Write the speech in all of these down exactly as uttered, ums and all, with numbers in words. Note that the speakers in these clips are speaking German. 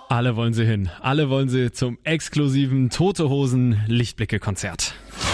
Alle wollen sie hin. Alle wollen sie zum exklusiven Tote Hosen Lichtblicke-Konzert.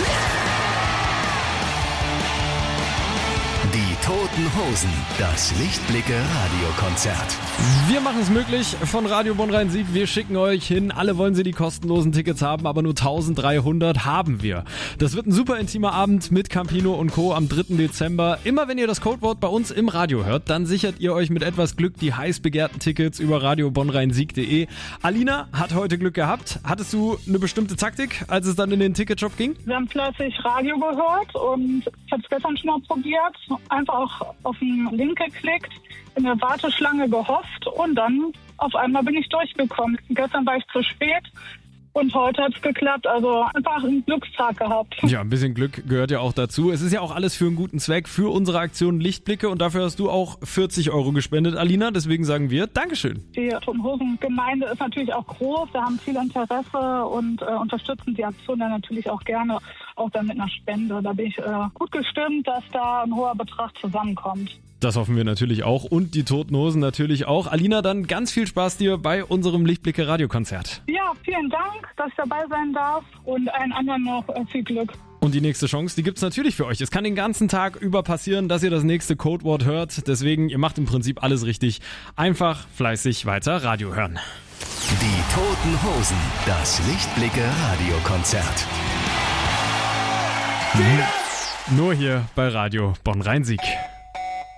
Die Toten Hosen, das Lichtblicke-Radiokonzert. Wir machen es möglich von Radio Bonn-Rhein-Sieg. Wir schicken euch hin. Alle wollen sie die kostenlosen Tickets haben, aber nur dreizehnhundert haben wir. Das wird ein super intimer Abend mit Campino und Co. am dritten Dezember. Immer wenn ihr das Codewort bei uns im Radio hört, dann sichert ihr euch mit etwas Glück die heiß begehrten Tickets über radio bonn rhein sieg punkt de. Alina hat heute Glück gehabt. Hattest du eine bestimmte Taktik, als es dann in den Ticketshop ging? Wir haben fleißig Radio gehört und ich habe es gestern schon mal probiert. Einfach auch auf den Link geklickt, in der Warteschlange gehofft und dann auf einmal bin ich durchgekommen. Gestern war ich zu spät und heute hat es geklappt. Also einfach einen Glückstag gehabt. Ja, ein bisschen Glück gehört ja auch dazu. Es ist ja auch alles für einen guten Zweck, für unsere Aktion Lichtblicke und dafür hast du auch vierzig Euro gespendet, Alina. Deswegen sagen wir Dankeschön. Die Toten Hosen Gemeinde ist natürlich auch groß. Wir haben viel Interesse und äh, unterstützen die Aktion dann natürlich auch gerne, auch dann mit einer Spende. Da bin ich äh, gut gestimmt, dass da ein hoher Betrag zusammenkommt. Das hoffen wir natürlich auch und die Toten Hosen natürlich auch. Alina, dann ganz viel Spaß dir bei unserem Lichtblicke-Radiokonzert. Ja, vielen Dank, dass ich dabei sein darf und allen anderen noch viel Glück. Und die nächste Chance, die gibt's natürlich für euch. Es kann den ganzen Tag über passieren, dass ihr das nächste Codewort hört. Deswegen, ihr macht im Prinzip alles richtig. Einfach fleißig weiter Radio hören. Die Toten Hosen, das Lichtblicke-Radiokonzert. Nur hier bei Radio Bonn-Rhein-Sieg.